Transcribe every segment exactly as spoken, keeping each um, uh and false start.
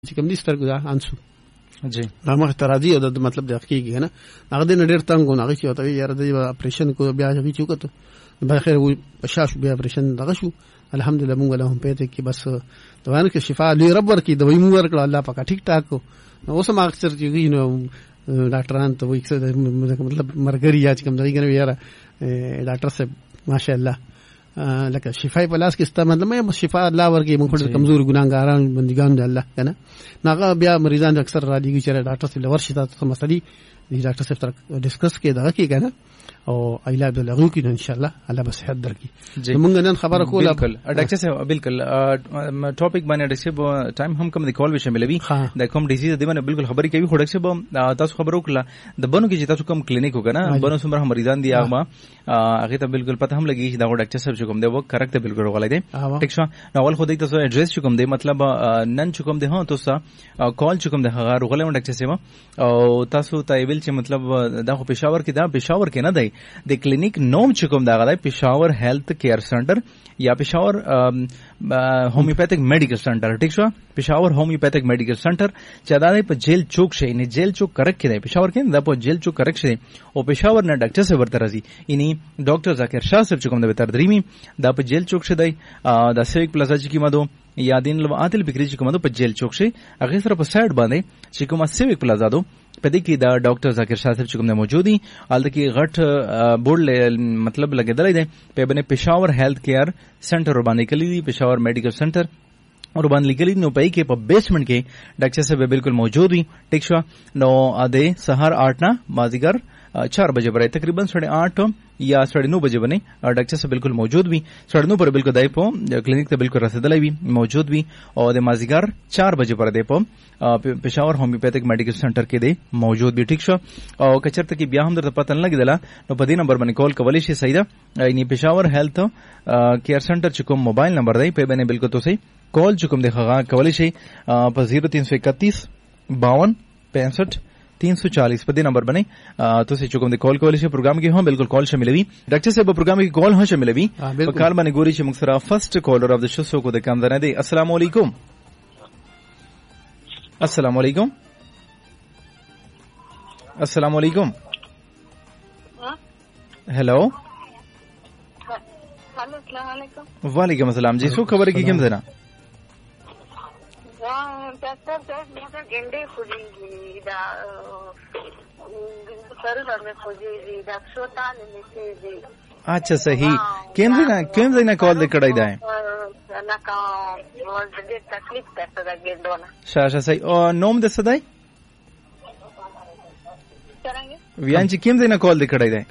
چې کوم دي سترګو دا انسو جی دا مخ ترازی او د مطلب د حقیقي نه هغه د ډېر تنګ نه غوښتي او ته یاره د اپریشن کو بیا هغه چې وکړو به خیر وي پښاش بیا اپریشن دغه شو الحمدلله مونږ له هم پېته کې بس دوانه کې شفا لوی رب ورکی دوی مو ورکړه الله پاک ټیک ټاک کو اوس ما اکثر چې نو ډاکټران ته وایي چې مطلب مرګري یا چې کوم ځای کې یاره ډاکټر صاحب ماشاءالله لکه شفای په لاس کې ستا مطلب مې شفا الله ورکړي موږ په کمزور ګناګاران بندګان دي الله کنه ناغه بیا مریضان اکثر را دي چې ډاکټر صاحب ورشي تاسو مسلې دي ډاکټر صاحب سره ډیسکس کې دغه کې کنه او علاج لغو کې ان شاء الله الله به صحت درکړي موږ نن خبره کوله بالکل ډاکټر صاحب بالکل ټاپک باندې ډاکټر صاحب ټایم هم کوم د کال وشم ملوي د کوم ډیزیز دی باندې بالکل خبرې کوي خو ډاکټر صاحب تاسو خبرو کړه د بنو کې چې تاسو کوم کلینیک وکنه بنو سمره مریضان دي هغه هغه ته بالکل پته هم لګي چې دا ډاکټر صاحب کوم دی وو کریکټ بالکل غلای دی ټیک شو نو اول خو دې تاسو ایڈریس کوم دی مطلب نن کوم دی هو تاسو کال کوم دی هغه غلای ډاکټر صاحب او تاسو ته ویل چې مطلب دا خو پېښور کې دا پېښور کې نه دی د کلینیک نوم چې کوم دا غلای پېښور هیلث کیر سنټر یا پېښور هومیوپیتھک میډیکل سنټر ټیک شو پېښور هومیوپیتھک میډیکل سنټر چې دا په جیل چوک شي نه جیل چوک کرک کې دی پېښور کې دا په جیل چوک کرک شي او پېښور نه ډاکټر صاحب ورته راځي یعنی ډاکټر ذاکر شاه صاحب چې کوم د تر دریمي دا په جیل چوک شي دی د سیویک پلازا چې کیمدو یا دین لو عادل فکری چې کومه په جیل چوک شي هغه سره په سایډ باندې چې کومه سیویک پلازا دو په دې کې دا ډاکټر ذاکر شاه صاحب چې کوم موجود دي الته کې غټ بورډ مطلب لګیدل دی په باندې پېښور هیلث کیر سنټر باندې کلی دی پېښور میډیکل سنټر اور باندې لیکلي نو پای کې په بیسمنټ کې ډاکټر صاحب بالکل موجود وي ټیک شو نو اده سحر آٹھ نا مازیګر چار بجے برائے تقریباً ساڑھے آٹھ یا ساڑھے نو بجے بنے اور ڈاکٹر صاحب بالکل موجود بھی ساڑھے نو پر بالکل دای پو کلینک ته بالکل رسیدلای وی موجود بھی اور د مازیګر چار بجے پر دی پو پېښور هومیوپیتھک میډیکل سنټر کې دی موجود بھی ٹھیک شو او کچرته کې بیا هم درته پته نه لګیدله نو په دې نمبر باندې کال کولی شي سیدا یعنی پېښور هیلث کیر سنټر چې کوم موبایل نمبر دی په باندې بالکل تاسو کال چې کوم دی هغه کولی شي په زیرو تین سو اکتیس باون پینسٹھ तीन सौ चालीस पर नंबर बने तो से चुकम दे कॉल कॉल से प्रोग्राम की हम बिल्कुल कॉल शामिल हुई डॉक्टर साहब प्रोग्राम की कॉल हो शामिल हुई कार बने गोरी से मुक्सरा first caller of the show को दे काम देने दे अस्सलाम वालेकुम अस्सलाम वालेकुम अस्सलाम वालेकुम हेलो वालेकुम अस्सलाम जी सो खबर की केम देना डॉक्टर साहब मुझे गेंडे खुजी दा सर सर में खुजी दी डॉक्टर ने जी अच्छा सही केम देना केम देना कॉल दे कड़ाई दाए ना का वो दे तकलीफ करता दा गेंडो ना शाशा सही और नोम दे सदाई करेंगे वियान जी केम देना कॉल दे कड़ाई दाए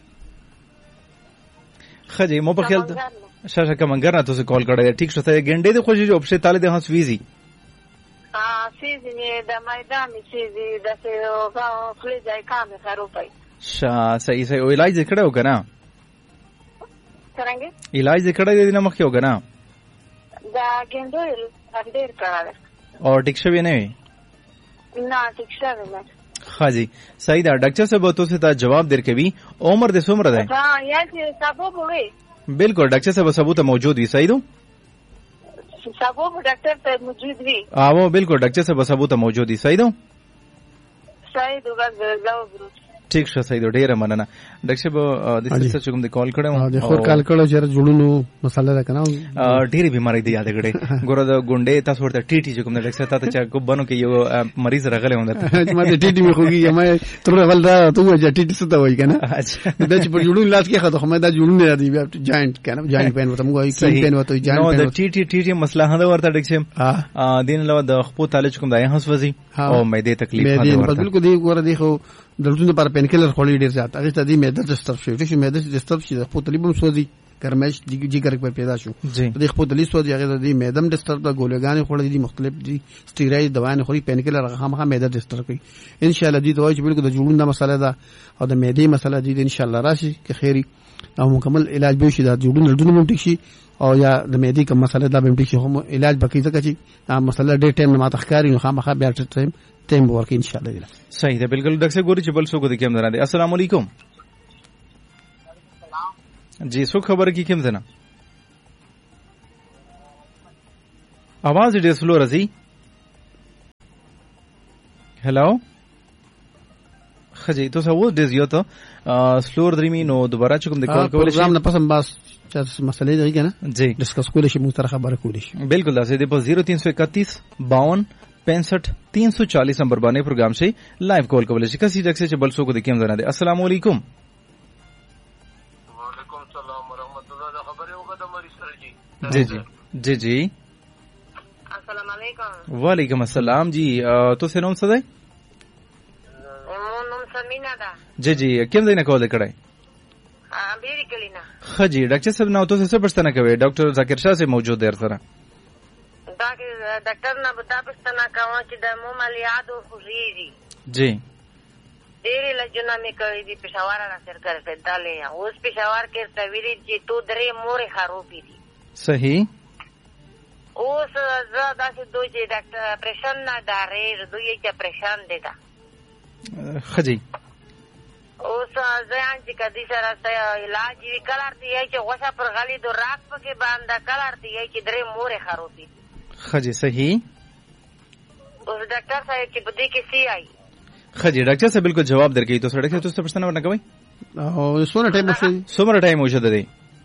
खजे मो पर ख्याल शाशा का मंगर ना तो से कॉल कड़ाई ठीक से गेंडे दे खुशी जो अपसे ताले दे हां स्वीजी हाँ सीजी में द मैदान सीजी द से गांव खुले जाए काम है सारो पाई शाह सही सही ओ इलाज खड़ा होगा ना करेंगे इलाज खड़ा दे देना मक्के होगा ना द गेंडो अंडेर करा और टिक्शा भी नहीं ना टिक्शा भी नहीं हाँ जी सही था डॉक्टर साहब तो से ता जवाब देर के भी उम्र दे उम्र है हाँ यार सबूत हुए बिल्कुल डॉक्टर साहब सबूत मौजूद ही सही दो सबूत डॉक्टर साहब मौजूद भी हाँ वो बिल्कुल डॉक्टर साहब सबूत मौजूद ही सही दो सही दो जाओ ठीक छ सही दो ढेर मनना डॉक्टर साहब दिस इज चुकम दे कॉल कड़े हां देखो कॉल कड़ो जरा जुड़ुनु मसाला दा कना ढेर बीमारी दी याद गड़े गोरो द गुंडे ता सोरता टीटी चुकम दे डॉक्टर ता चा को बनो के यो मरीज रगले होंदर माते टीटी में होगी मैं तुरे वल दा तू जा टीटी सुता होई कना अच्छा दच पर जुड़ुन लाज के खतो मैं दा जुड़ुन ने दी जॉइंट कना जॉइंट पेन वतम गो की पेन वतो joint pain know the TT TT मसला हदा वरता डॉक्टर साहब हां दिन लो द खपो ताले चुकम दा हंस वजी او مېده تکلیف هدا ورته بالکل دی ګوره دی خو دلته پر پین کلر خولي ډیر زیات هغه ته دی مېده دستر شو چې مېده دستر شي خپل طالبم سوځي ګرمش جګر په پیدا شو د خپل دلی سوځي هغه دی مېدم دستر د ګولګان خولي دي مختلف دي سټیراید دوايان خوري پین کلر هغه هم مېده دستر کوي ان شاء الله دې دوی چې بالکل د جوړون د مسله ده او د مېده مسله دي ان شاء الله راشي که خیری او مکمل علاج به شي د جوړون لډونه مونږ شي او یا د مېدی کوم مسله دا به شي هم علاج بکی ځکه چې مسله ډېر ټایم نه ما تخکاری نو خامخا بیا ټایم ټایم ورک ان شاء الله صحیح ده بالکل ډاکټر ګوري چې بل څه کو دي کوم درنه السلام علیکم जी सो खबर की केम देना आवाज ډېر سلو راځي هلو خجی تو سو د زیاته سلور درمی نو دوباره چې کوم د کال کول شي پروګرام نه پسم بس چې مسلې دی کنه جی ډسکس کول شي موږ سره خبره کول شي بالکل دا سه د صفر تین سو اکتیس باون پینسٹھ تین سو چالیس نمبر باندې پروګرام شي لایو کال کول شي کسي ډکسه چې بل سو کو د کیم زنه دي السلام علیکم وعلیکم السلام ورحمۃ اللہ خبره وګه د مری سره جی جی جی جی جی السلام علیکم وعلیکم السلام جی تو سے نوم څه دی نوم سمینا دا جی جی کوم ځای نه کول کړای ا بیری کلینا خجی ډاکټر صاحب نو تاسو څه پښتنه کوي ډاکټر ذاکر شاه سے موجود دی سره دا ډاکټر نه بتا پښتنه کوي چې د مو مالیاتو خوږي جی ډېر لجنه مې کوي دي پېښور را سر کړل دالې اوس پېښور کې تویری چې تو درې مورې خروپې دي صحیح اوس زه داسې دوی چې ډاکټر پرېشان نه دارې دوی چې پرېشان دي دا خجی اوس ځان چې کدي سره علاج وی کلر دی چې غوښه پر غلي دو راک پکې باندې کلر دی چې درې مورې خروپې خجی صحیح اوس ډاکټر صاحب چې بده کې سی آی خجی ډاکټر صاحب بالکل جواب درکې تو سره کې تاسو پښتنه ورنه کوي او څونه ټایم وشي څومره ټایم وشو دی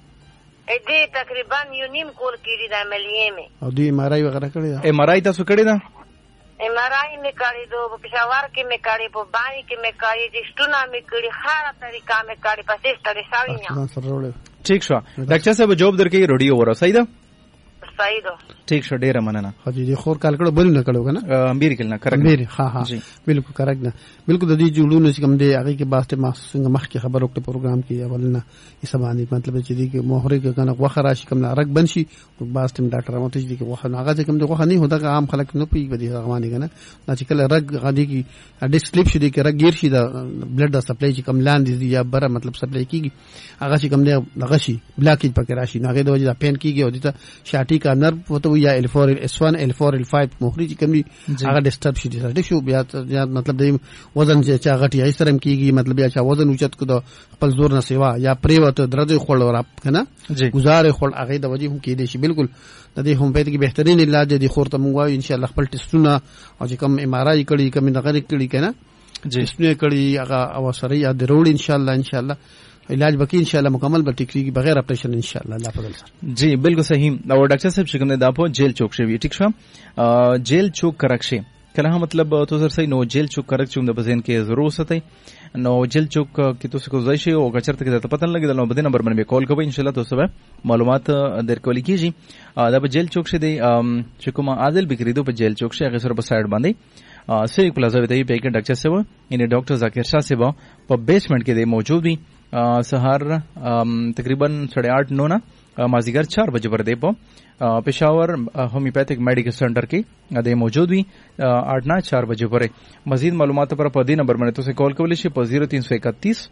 ا دې تقریبا یو نیم کول کېږي د عملیې مې او دوی ایم آر آی وغیرہ کړی دا ایم آر آی تاسو کړی دا ایم آر آی مې کړی دو په پېښور کې مې کړی په باندې کې مې کړی د شتونه مې کړی خاره طریقه مې کړی په سیستم ساوینه ټیک شو ډاکټر صاحب جواب درکې رډیو ورو صحیح ده صحیح ده ٹھیک شو ډیره مننه حاجی دی خور کال کړه بل نه کړو کنه امبیر کله کړه امبیر ها ها بالکل کریکټ نه بالکل د دې جوړونو چې کوم دی هغه کې باسته ما څنګه مخ کې خبر وکړه پروګرام کې اولنه یې سبانه مطلب چې دی کې مهره کې کنه غوخه راشي کوم رګ بنشي باسته ډاکټر ماته چې دی کې غوخه هغه چې کوم دی غوخه نه هوته عام خلک نه پی بدی غوانه کنه چې کله رګ غدي کې اډ سلیپ شي دی کې رګ گیر شي دا بلډ د سپلای چې کوم لاندې دی یا بره مطلب سپلای کیږي هغه چې کوم دی هغه شي بلاکیج پکې راشي هغه د وجه دا پین کیږي او دته شاټي کا نرو وته یا ال فور ال اس ون ال فور ال فایو مخرج کمی هغه ډیسټرب شي دي شو بیا مطلب د وزن چې هغه ټی ایسرم کیږي مطلب یا چې وزن اوچت کو د خپل زور نه سیوا یا پریوته درځي خړل ور کنه گزارې خړل هغه د وجه هم کې دي شي بالکل د دې هم په دې کې بهترین علاج دي خور ته مونږ وایو ان شاء الله خپل ټیسټونه او چې کم ایم آر آی کړي کم نه غری کړي کنه ټیسټونه کړي هغه او سره یا ضروري ان شاء الله ان شاء الله علاج بکی انشاءاللہ مکمل به ټیک کیږي بغیر اپریشن انشاءاللہ الله فضل سره جی بالکل صحیح او ډاکټر صاحب چې کوم دا په جیل چوک شوی ټیک شو جیل چوک کرکشه کله مطلب تو سر صحیح نو جیل چوک کرک چې د بزین کې ضرور ستای نو جیل چوک کې تاسو کو ځای شي او کچرته کې ته پته لګیدل نو بده نمبر باندې کال کوئ انشاءاللہ تاسو به معلومات درکول کیږي دا په جیل چوک شه دی چې کوم عادل بکریدو په جیل چوک شه هغه سره په سایډ باندې سې پلازا وی دی پیک ډاکټر صاحب ان ډاکټر ذاکر شاه صاحب په بیسمنٹ کې دی موجود وي سهار تقریبا ساڑھے آٹھ نو نا مازیګر چار بجے پر دی په پېښور هومیوپیتھک میډیکل سنټر کې د موجود وي آٹھ نه چار بجے پر مزید معلومات پر په دې نمبر باندې تاسو کال کولی شئ په صفر تین سو اکتیس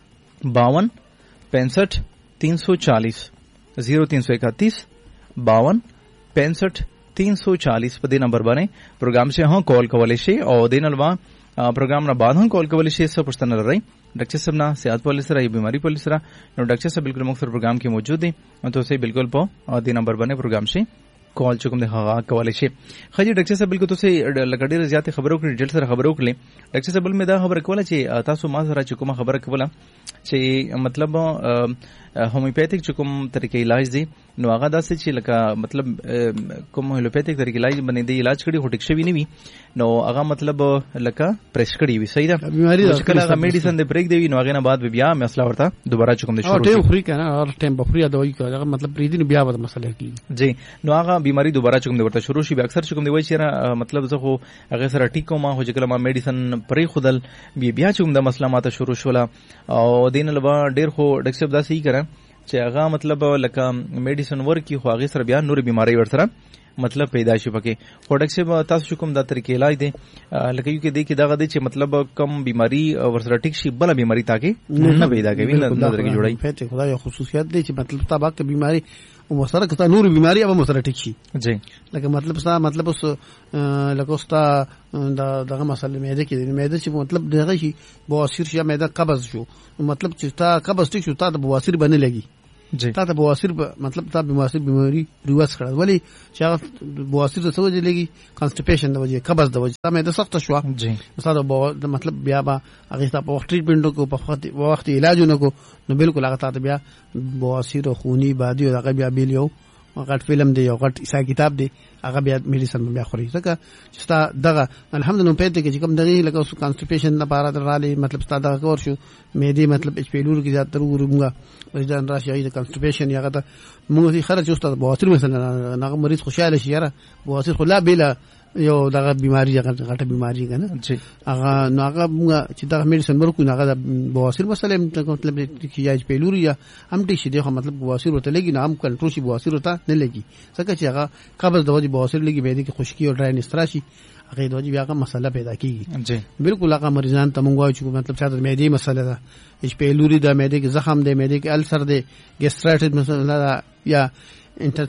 باون پینسٹھ تین سو چالیس صفر تین سو اکتیس باون پینسٹھ تین سو چالیس په دې نمبر باندې پروګرام سے هو کال کولی شئ او دین الوا پروګرام نه بعد هم کال کولی شئ څه پوښتنه لرئ ډاکټر صاحب نه صحت پالیسی را یا بیماری پالیسی را نو ډاکټر صاحب بالکل مختلف پروګرام کې موجود دي او تاسو بالکل په دې نمبر باندې پروګرام شي کال چکم د هغه کولی شي خجی ډاکټر صاحب بالکل تاسو لکه ډیره زیاته خبرو کړې ډیټ سره خبرو کړې ډاکټر صاحب بل مې دا خبره کوله چې تاسو ما سره چې کومه خبره کوله چې مطلب هومیوپیتھک چې کوم طریقې علاج دي نو هغه داسې چې لکه مطلب کوم هومیوپیتھک طریقې علاج باندې دی علاج کړي هټیک شوی نه وي نو هغه مطلب لکه پریس کړي وي صحیح ده بیماری چې کله هغه میډیسن د بریک دی نو هغه نه بعد بیا مسله ورته دوباره چکم د شروع او ټیم فری کنه او ټیم بفری دوايي کوي هغه مطلب پری دی بیا به مسله کیږي جی نو هغه بیماری دوباره چکم د ورته شروع شي به اکثر چکم دی وای چې مطلب زه خو هغه سره ټیک کوم هو چې کله ما میډیسن پری خودل بیا چکم د مسله ماته شروع شوله او دین لبا ډیر خو ډاکټر صاحب دا صحیح کړه چې هغه مطلب لکه میډیسن ورکی خو هغه سره بیا نور بیماری ورسره مطلب پیدا شي پکې خو ډاکټر صاحب تاسو کوم دا طریقې علاج دي لکه یو کې دی کې دغه دی چې مطلب کم بیماری ورسره ټیک شي بل بیماری تاکي نه پیدا کوي نه نظر کې جوړي فته خدای خصوصیت دی چې مطلب تابع ته بیماری او مسره کته نور بیماری او مسره ټیک شي جی لکه مطلب ستا مطلب اوس لکه ستا دا دغه مسله معده کې معده چې مطلب دغه شي بواسیر شي معده قبض شو مطلب چې تا قبض ټیک شو تا د بواسیر باندې لګي تا ته بواسیر مطلب تا بواسیر بیماری ریورس کړه ولی چې هغه بواسیر څه وجه لګي کانسټیپیشن د وجه قبض د وجه تا مې د سخت شو جی مثلا د مطلب بیا با هغه تا په وخت ټریټمنټ کو په وخت وخت علاجونه کو نو بالکل هغه تا ته بیا بواسیر خونی بادي او هغه بیا بیل یو غټ فلم دی یو غټ عیسی کتاب دی هغه بیا میډیسن بیا خوري ځکه چې ستا دغه الحمدلله په دې کې چې کوم دغه لکه اوس کانسټیپیشن لپاره درالي مطلب ستا دغه کور شو مېدی مطلب اچ پیلور کې زیات تر ورغه وجدان راشي هغه کانسټیپیشن هغه ته موږ خرج اوس ته بواسیر مثلا هغه مریض خوشاله شي یاره بواسیر خو لا بلا یو دغه بیماری هغه غټه بیماری کنه هغه نو هغه چې دغه میډیسن ورکو نه هغه بواسیر مسله مطلب چې یا پیلور یا هم دې شي دغه مطلب بواسیر ورته لګي نه هم کنټرول شي بواسیر ورته نه لګي ځکه چې هغه قبض د وجه بواسیر لګي به دې کې خشکی او ډراینس راشي هغه د وجه بیا هغه مسله پیدا کیږي جی بالکل هغه مریضان ته مونږ وایو چې مطلب چې د معدې مسله ده اچ پیلوري د معدې کې زخم دی معدې کې السر دی ګیسټرایټس مسله ده یا انټر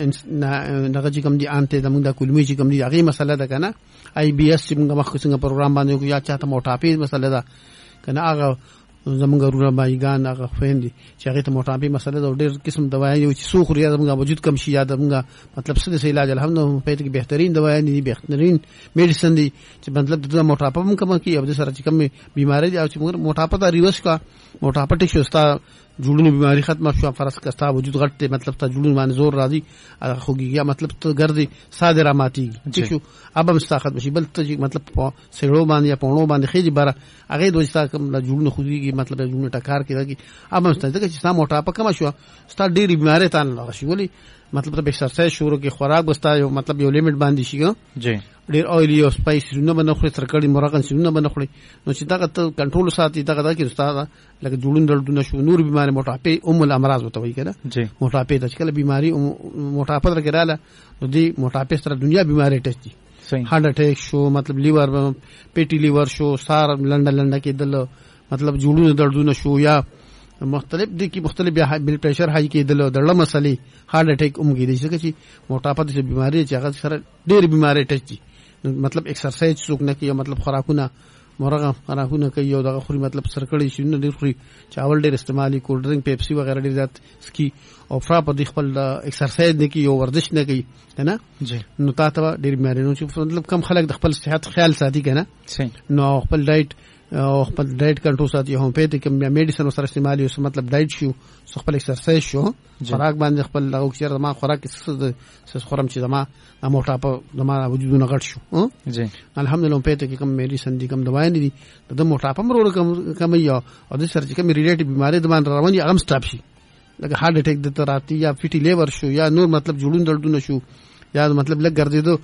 نغه چې کوم دي انته زموږ د کولمي چې کوم دي هغه مسله ده کنه آی بي اس چې موږ مخکې څنګه پروګرام باندې یا چاته موټاپي مسله ده کنه هغه زموږ ورونه بایګان هغه خويندې چې هغه ته موټاپي مسله ده ډېر قسم دوايي چې سو خوري زموږ وجود کم شي یا زموږ مطلب څه د علاج الحمدلله په دې کې بهترین دوايي دي بهترین میډیسن دي چې مطلب د موټاپا هم کم کوي او د سره چې کم بیماری دي او چې موږ موټاپا دا ریورس کا موټاپا ټیک شوستا جوړونو بیماری ختمه شو فرض کستا وجود غټ مطلب ته جوړونو باندې زور راځي خوږي مطلب ته ګرځي صادره ماتي ٹھیک شو اب هم استاخت بشي بل ته مطلب سړو باندې یا پونو باندې خېږي بار هغه دوی ستا کوم جوړونو خوږي مطلب جوړونو ټکار کیږي اب هم ستا چې ستا موټاپا کم شو ستا ډېری بیماری ته نه شي ولی مطلب ته ایکسرسایز شروع کی خوراک بستا یو مطلب یو لیمټ باندې شي جی ډېر اویلی او سپایسي نه بنخوري ترکړی مرغان سونه بنخوري نو چې دا ته کنټرول ساتي دا دا کې استاد لکه جوړون دردونه شو نور بیماری موټاپي ام الامراض وته وي کنه موټاپي د شکل بیماری موټاپه درګراله نو دی موټاپي سره دنیا بیماری ټچ دي هارت اٹیک شو مطلب لیور پیټي لیور شو سار لنډه لنډه کې دل مطلب جوړون دردونه شو یا مختلف دي کې مختلف بیا بلډ پریشر هاي کې دل دړه مسلې هارت اٹیک اومږي دي چې موټاپه د بیماری چې هغه سره ډېر بیماری ټچ دي مطلب ایکسرسایز څوک نه کوي مطلب خوراکونه مرغه خوراکونه کوي او دغه خوري مطلب سرکړی شي نه ډېر خوري چاول ډېر استعمالي کول ډرینګ پیپسي وغیرہ ډېر زیات سکي او فرا په د خپل ایکسرسایز نه کوي او ورزش نه کوي کنه جی نو تاسو ډېر بیماری نو چې مطلب کم خلک د خپل صحت خیال ساتي کنه نو خپل ډایټ او خپل ډایټ کنټرول ساتي هم په دې کې میډیسن سره استعمالي او مطلب ډایټ شو خپل ایکسرسایز شو خوراک باندې خپل لغو چې ما خوراک څه خورم چې ما موټاپه زما وجودونه غټ شو جی الحمدلله په دې کې کوم میډیسن دي کوم دوايي دي د موټاپه مرور کم کم یو او د سر چې کوم ریلیټیو بیماری د باندې روان دي هغه سټاپ شي لکه هارت اٹیک د تراتی یا فیټي لیور شو یا نور مطلب جوړون دردونه شو یا مطلب لګ ګرځیدو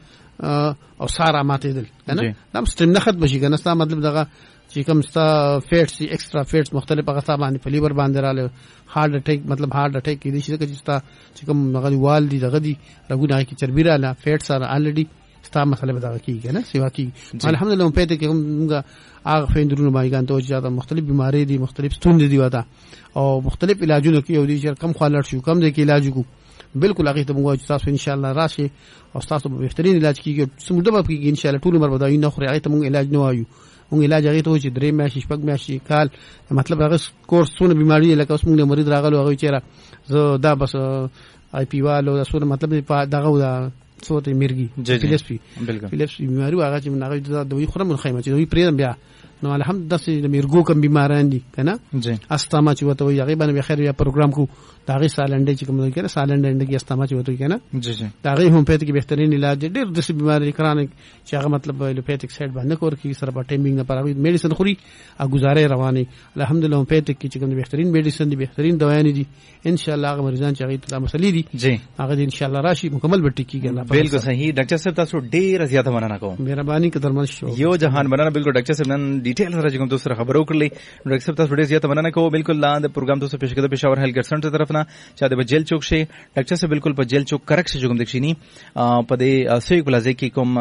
او سارا ماته دل کنه دا ستم نه خد بشي کنه ستا مطلب دغه چې کوم ستا فیټس ایکسترا فیټس مختلف هغه ستا باندې فلیور باندې رااله هارت اٹیک مطلب هارت اٹیک کې دي چې ستا چې کوم هغه وال دي دغه دي رګونه کې چربی رااله فیټس سره الریډي ستا مسله بدغه کیږي کنه سیوا کیږي الحمدلله په دې کې موږ هغه فیندرونو باندې ته چې دا مختلف بیماری دي مختلف ستونزې دي وتا او مختلف علاجونه کې او دي چې کم خالر شو کم دې کې علاج کو بالکل هغه ته موږ تاسو ان شاء الله راشي او تاسو به بهترین علاج کیږي سموده به کیږي ان شاء الله ټول عمر بدایي نه خوري هغه ته موږ علاج نه وایو موږ علاج هغه ته چې درې میاشتې شپږ میاشتې کال مطلب هغه کورس څونه بیماری لکه اوس موږ مریض راغلو هغه چیرې زه دا بس آی پی والو دا څونه مطلب دغه دا څوته مرګي فیلپس فیلپس بیماری هغه چې موږ هغه دوی خورم خیمه چې دوی پرېدم بیا نو الحمدلله د مرګو کم بیماران دي کنه استما چې وته وي هغه باندې بخیر یا پروګرام کو دا غي سالنډ چې کوم دی کنه سالنډ کې استما چې وته کنه جی جی دا غي هم پېت کې بهترین علاج ډېر د څه بیماری کرانه چې هغه مطلب لوپیتک سایډ باندې کور کې سره په ټایمینګ نه پراوي میډیسن خوري او گزارې رواني الحمدلله هم پېت کې چې کوم بهترین میډیسن دي بهترین دوايان دي ان شاء الله هغه مریضان چې هغه ته مسلې دي جی هغه ان شاء الله راشي مکمل بټی کیږي بالکل صحیح ډاکټر صاحب تاسو ډېر زیاته مننه کوم مهرباني کترمن شو یو جهان مننه بالکل ډاکټر صاحب نن ډیټیل سره کوم تاسو خبرو کړلې ډاکټر صاحب تاسو ډېر زیاته مننه کوم بالکل لاندې پروګرام تاسو پېښ کړو پېښور هیلث کېر سنټر طرف نه چې د جیل چوک شي ډاکټر صاحب بالکل په جیل چوک کرک شي کوم دښینی په دې سوي پلازا کې کوم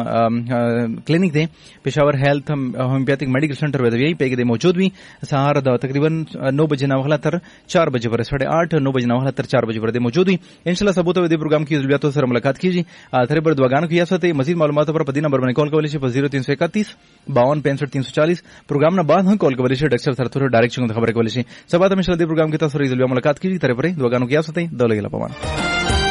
کلینیک دی پېښور هیلث هومیوپیتھک میډیکل سنټر ودوی په کې دی موجود وي سهار د تقریبا نو بجې نه وغلا تر چار بجې ورې ساڑھے آٹھ نو بجې نه وغلا تر چار بجې ورې موجود وي ان شاء الله سبوت د پروګرام کې ضرورت سره ملاقات کیږي تر بر دواګانو کې یاسته مزید معلومات پر په دې نمبر باندې کال کولای شي په صفر تین سو اکتیس باون پینسٹھ تین سو چالیس प्रोग्राम نه بعد هم کال کولی شي ډاکټر سره تر ډایرکټ څنګه خبرې کولی شي. سبا ته مشر دې پروګرام کې تاسو سره ملاقات کیږي. تر پرې دوه غانو کې اوسئ. دولګلا پمان.